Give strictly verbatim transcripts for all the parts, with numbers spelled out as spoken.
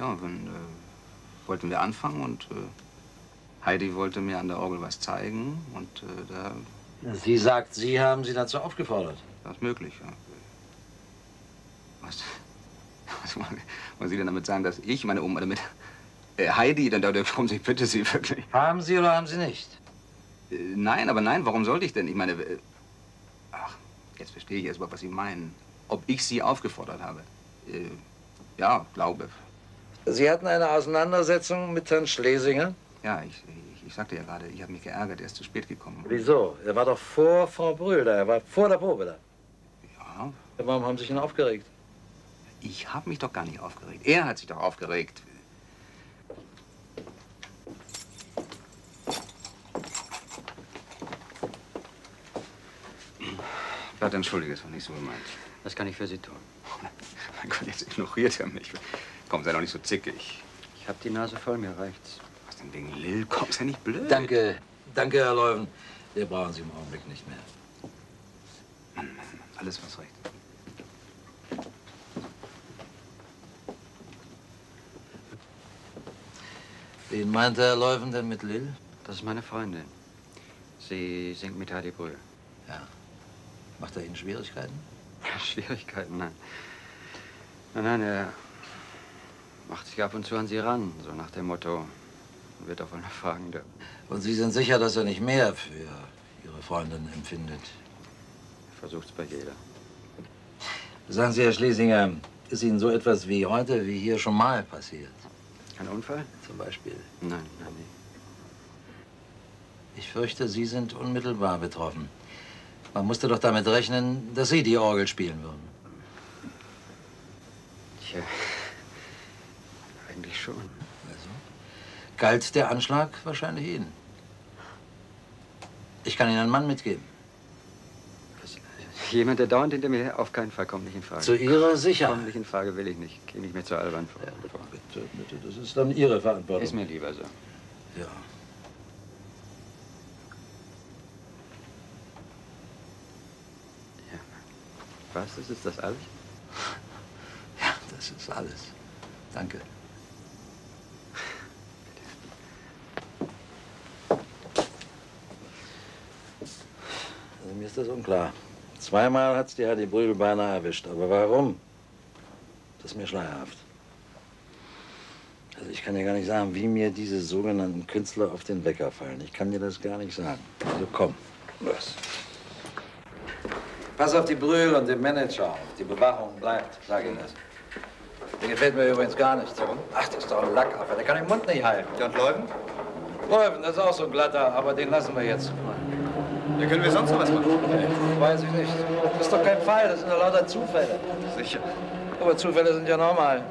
ja, dann äh, wollten wir anfangen und äh, Heidi wollte mir an der Orgel was zeigen und äh, da... Sie sagt, Sie haben sie dazu aufgefordert. Das ist möglich, ja. Was, was wollen Sie denn damit sagen, dass ich meine Oma damit... Äh, Heidi, dann da kommen Sie, bitte Sie wirklich. Haben Sie oder haben Sie nicht? Äh, nein, aber nein, warum sollte ich denn? Ich meine... Äh, ach, jetzt verstehe ich erst mal, was Sie meinen. Ob ich Sie aufgefordert habe? Äh, ja, glaube. Sie hatten eine Auseinandersetzung mit Herrn Schlesinger? Ja, ich, ich, ich sagte ja gerade, ich habe mich geärgert, er ist zu spät gekommen. Wieso? Er war doch vor Frau Brühl da, er war vor der Probe da. Ja. Warum haben Sie sich denn aufgeregt? Ich habe mich doch gar nicht aufgeregt. Er hat sich doch aufgeregt. Gott, entschuldige, es war nicht so gemeint. Was kann ich für Sie tun? Mein Gott, jetzt ignoriert er mich. Komm, sei doch nicht so zickig. Ich hab die Nase voll, mir reicht's. Was denn wegen Lil? Komm, sei nicht blöd. Danke, danke, Herr Leuven. Wir brauchen Sie im Augenblick nicht mehr. Mann, Mann, Mann, alles was recht. Wen meint Herr Leuven denn mit Lil? Das ist meine Freundin. Sie singt mit Heidi Brühl. Ja. Macht er Ihnen Schwierigkeiten? Schwierigkeiten, nein. Nein, nein, er macht sich ab und zu an sie ran, so nach dem Motto, wird auch wohl noch fragen dürfen. Und Sie sind sicher, dass er nicht mehr für Ihre Freundin empfindet? Er versucht's bei jeder. Sagen Sie, Herr Schlesinger, ist Ihnen so etwas wie heute, wie hier schon mal passiert? Ein Unfall? Zum Beispiel? Nein, nein, nie. Ich fürchte, Sie sind unmittelbar betroffen. Man musste doch damit rechnen, dass Sie die Orgel spielen würden. Tja, eigentlich schon. Also? Galt der Anschlag wahrscheinlich Ihnen? Ich kann Ihnen einen Mann mitgeben. Was, jemand, der dauernd hinter mir her, auf keinen Fall, kommt nicht in Frage. Zu Ihrer Sicherheit? Kommt nicht in Frage, will ich nicht. Geh nicht mehr zu albern vor. Ja, bitte, bitte, das ist dann Ihre Verantwortung. Ist mir lieber so. Ja. Was, ist das alles? Ja, das ist alles. Danke. Also mir ist das unklar. Zweimal hat's die Heidi Brühl beinahe erwischt. Aber warum? Das ist mir schleierhaft. Also ich kann dir gar nicht sagen, wie mir diese sogenannten Künstler auf den Wecker fallen. Ich kann dir das gar nicht sagen. Also komm, los. Pass auf die Brühl und den Manager auf. Die Bewachung bleibt, sag Ihnen das. Der gefällt mir übrigens gar nicht. Warum? Ach, das ist doch ein Lackaffe. Der kann den Mund nicht halten. Ja, und Leuven? Leuven, das ist auch so ein glatter, aber den lassen wir jetzt. Ja, können wir sonst noch was machen? Nee, weiß ich nicht. Das ist doch kein Fall, das sind doch lauter Zufälle. Sicher. Aber Zufälle sind ja normal.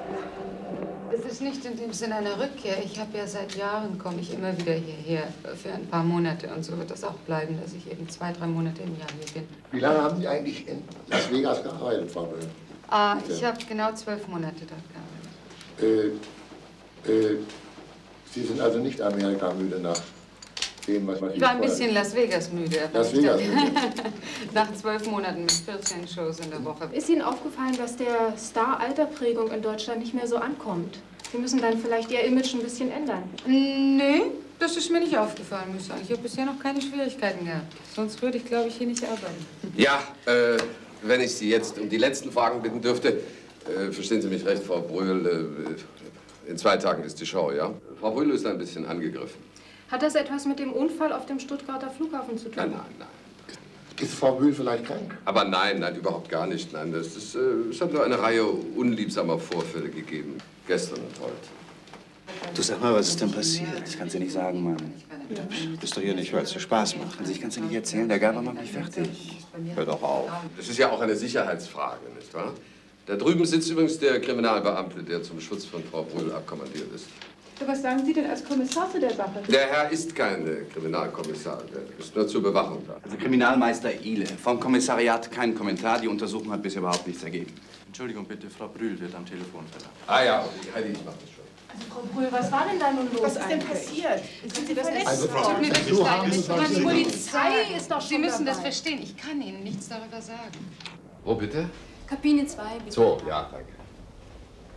Es ist nicht in dem Sinne eine Rückkehr. Ich habe ja seit Jahren, komme ich immer wieder hierher für ein paar Monate. Und so wird das auch bleiben, dass ich eben zwei, drei Monate im Jahr hier bin. Wie lange haben Sie eigentlich in Las Vegas gearbeitet, Frau Böhm? Ah, ich habe genau zwölf Monate dort gearbeitet. Äh, äh, Sie sind also nicht Amerika-müde nach dem, was man... Ich war ein bisschen Las Vegas müde. aber Las nicht Vegas dann- müde. Nach zwölf Monaten mit vierzehn Shows in der Woche. Ist Ihnen aufgefallen, dass der Star-Alterprägung in Deutschland nicht mehr so ankommt? Sie müssen dann vielleicht Ihr Image ein bisschen ändern. Nee, das ist mir nicht aufgefallen, muss ich sagen. Ich habe bisher noch keine Schwierigkeiten gehabt. Sonst würde ich, glaube ich, hier nicht arbeiten. Ja, äh, wenn ich Sie jetzt um die letzten Fragen bitten dürfte, äh, verstehen Sie mich recht, Frau Brühl, äh, in zwei Tagen ist die Show, ja? Frau Brühl ist ein bisschen angegriffen. Hat das etwas mit dem Unfall auf dem Stuttgarter Flughafen zu tun? Nein, nein, nein. Ist Frau Brühl vielleicht krank? Aber nein, nein, überhaupt gar nicht. Nein, das ist, äh, es hat nur eine Reihe unliebsamer Vorfälle gegeben. Gestern und heute. Du, sag mal, was ist denn passiert? Das kannst du nicht sagen, Mann. Du bist doch hier nicht, weil es dir Spaß macht. Also ich kann es dir nicht erzählen, der Gerber macht mich fertig. Hör doch auf. Das ist ja auch eine Sicherheitsfrage, nicht wahr? Da drüben sitzt übrigens der Kriminalbeamte, der zum Schutz von Frau Brühl abkommandiert ist. Was sagen Sie denn als Kommissar zu der Sache? Der Herr ist kein äh, Kriminalkommissar, der ist nur zur Bewachung da. Also Kriminalmeister Ihle. Vom Kommissariat kein Kommentar. Die Untersuchung hat bisher überhaupt nichts ergeben. Entschuldigung bitte, Frau Brühl wird am Telefon verlangt. Ah ja, okay, Heidi, ich mach das schon. Also, Frau Brühl, was war denn da nun los? Was ist denn eigentlich? passiert? Sind Sie das verletzt? Also, Frau Tut mir wirklich so leid, haben Sie ich kann es die nicht. Polizei ist doch schon Sie müssen das dabei. verstehen. Ich kann Ihnen nichts darüber sagen. Wo bitte? Kabine zwei, bitte. So, ja, danke.